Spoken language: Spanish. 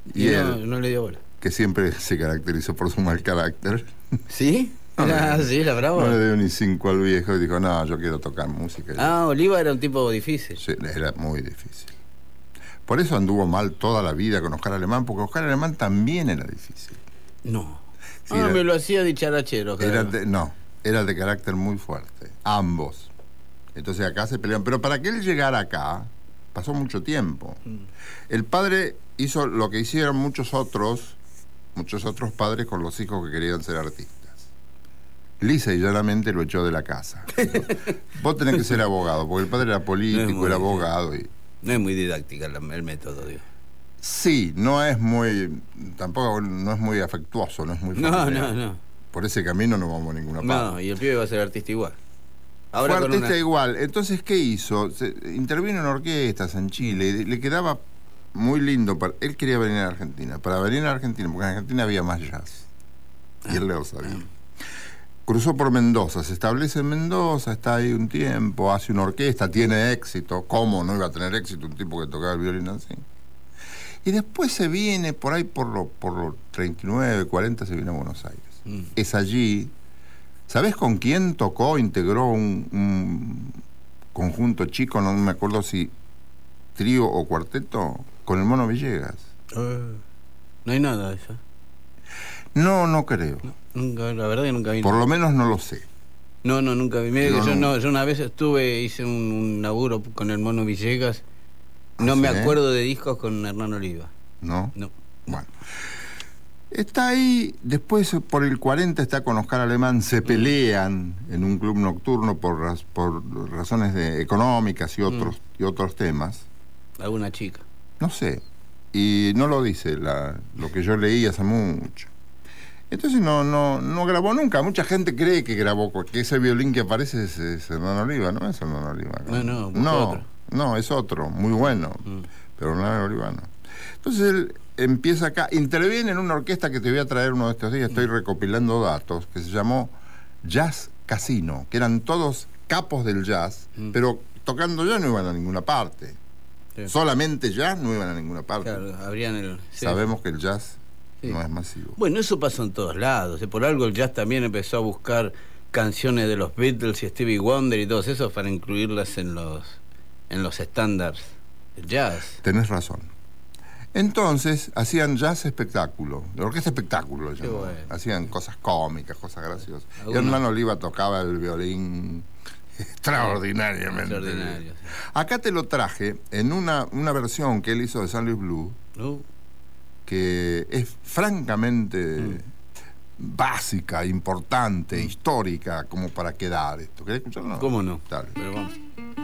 Y no, él, no le dio bola. que siempre se caracterizó por su mal carácter, ¿Sí? Sí, la brava. no le dio ni 5 al viejo y dijo, no, yo quiero tocar música. Oliva era un tipo difícil. Sí, era muy difícil. Por eso anduvo mal toda la vida con Oscar Alemán, porque Oscar Alemán también era difícil. No. Sí, era, me lo hacía dicharachero. no, era de carácter muy fuerte, ambos. Entonces acá se pelearon. Pero para que él llegara acá, pasó mucho tiempo. El padre hizo lo que hicieron muchos otros padres con los hijos que querían ser artistas. Lisa y llanamente lo echó de la casa. Dijo, vos tenés que ser abogado, porque el padre era político, era abogado. No es muy didáctica el método, digo. Sí, tampoco no es muy afectuoso, no es muy familiar. No. Por ese camino no vamos a ninguna parte. No, y el pibe va a ser artista igual. Ahora fue artista igual. Entonces, ¿qué hizo? Intervino en orquestas en Chile y le quedaba muy lindo. Él quería venir a Argentina. Para venir a Argentina, porque en Argentina había más jazz. Y él lo sabía. Cruzó por Mendoza, se establece en Mendoza, está ahí un tiempo, hace una orquesta, tiene éxito. ¿Cómo no iba a tener éxito un tipo que tocaba el violín así? Y después se viene por ahí por los 39, 40, se viene a Buenos Aires. Es allí. ¿Sabés con quién tocó? Integró un conjunto chico, no me acuerdo si trío o cuarteto, con el Mono Villegas. No hay nada de eso. No creo. Nunca, la verdad que nunca vi. Por lo menos no lo sé. No, nunca vi. Yo una vez hice un laburo con el Mono Villegas. No me acuerdo de discos con Hernán Oliva. ¿No? No. Bueno. Está ahí, después por el 40 está con Oscar Alemán, se pelean en un club nocturno por razones económicas y otros temas. ¿Alguna chica? No sé, y no lo dice lo que yo leí hace mucho. Entonces no grabó nunca. Mucha gente cree que grabó, porque ese violín que aparece es Hernán Oliva, ¿no es Hernán Oliva? No, es otro, muy bueno, pero Hernán Oliva no. Entonces él empieza acá, interviene en una orquesta que te voy a traer uno de estos días, estoy recopilando datos, que se llamó Jazz Casino, que eran todos capos del jazz, pero tocando jazz no iban a ninguna parte. Sí. Solamente jazz no iban a ninguna parte. Claro, habrían Sabemos que el jazz no es masivo. Bueno, eso pasó en todos lados. Por algo el jazz también empezó a buscar canciones de los Beatles y Stevie Wonder y todos esos para incluirlas en los estándares del jazz. Tenés razón. Entonces hacían jazz espectáculo, la orquesta espectáculo, bueno. Hacían cosas cómicas, cosas graciosas. Y Hernán Oliva tocaba el violín extraordinariamente. Extraordinario, sí. Acá te lo traje en una versión que él hizo de San Luis Blue, que es francamente básica, importante, histórica, como para quedar esto. ¿Querés escucharlo? ¿Cómo no? Dale. Pero vamos.